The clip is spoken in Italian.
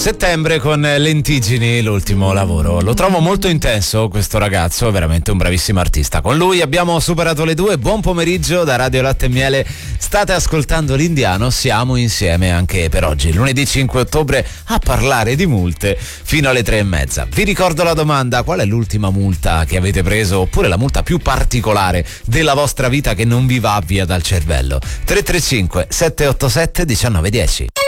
Settembre con Lentiggini, l'ultimo lavoro. Lo trovo molto intenso questo ragazzo, veramente un bravissimo artista. Con lui abbiamo superato le 2. Buon pomeriggio da Radio Latte e Miele. State ascoltando l'Indiano, siamo insieme anche per oggi, lunedì 5 ottobre, a parlare di multe fino alle 3:30. Vi ricordo la domanda: qual è l'ultima multa che avete preso, oppure la multa più particolare della vostra vita che non vi va via dal cervello? 335 787 1910.